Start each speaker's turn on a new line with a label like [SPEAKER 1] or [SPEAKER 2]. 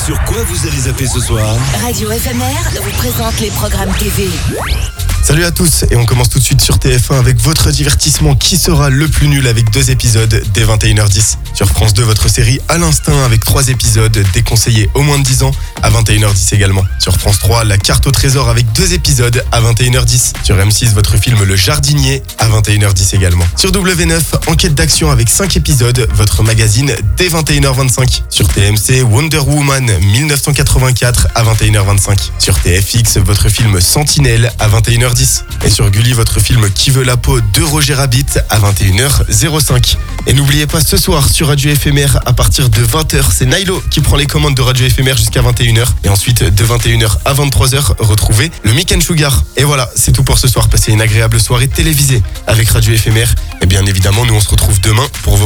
[SPEAKER 1] Sur quoi vous allez zapper ce soir?
[SPEAKER 2] Radio FMR vous présente les programmes TV.
[SPEAKER 3] Salut à tous, et on commence tout de suite sur TF1 avec votre divertissement Qui sera le plus nul avec 2 épisodes dès 21h10. Sur France 2, votre série À l'instinct avec 3 épisodes déconseillés aux moins de 10 ans à 21h10 également. Sur France 3, La carte au trésor avec 2 épisodes à 21h10. Sur M6, votre film Le jardinier à 21h10 également. Sur W9, Enquête d'action avec 5 épisodes, votre magazine dès 21h25. Sur TMC, Wonder Woman 1984 à 21h25. Sur TFX, votre film Sentinelle à 21h10. Et sur Gulli, votre film Qui veut la peau de Roger Rabbit à 21h05. Et n'oubliez pas, ce soir sur Radio FMR, à partir de 20h, c'est Nailo qui prend les commandes de Radio FMR jusqu'à 21h. Et ensuite, de 21h à 23h, retrouvez le Mick & Sugar. Et voilà, c'est tout pour ce soir. Passez une agréable soirée télévisée avec Radio FMR. Et bien évidemment, nous on se retrouve demain pour vos